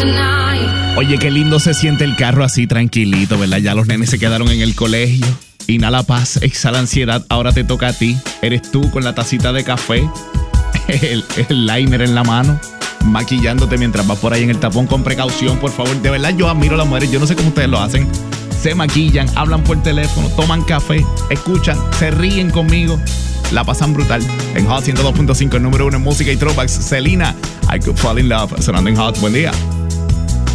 Oye, qué lindo se siente el carro así tranquilito, ¿verdad? Ya los nenes se quedaron en el colegio. Inhala paz, exhala ansiedad. Ahora te toca a ti. Eres tú con la tacita de café, el liner en la mano, maquillándote mientras vas por ahí en el tapón. Con precaución, por favor. De verdad, yo admiro a las mujeres. Yo no sé cómo ustedes lo hacen. Se maquillan, hablan por teléfono, toman café, escuchan, se ríen conmigo. La pasan brutal. En Hot 102.5, el número 1 en música y throwbacks. Selena, I Could Fall in Love, sonando en Hot. Buen día.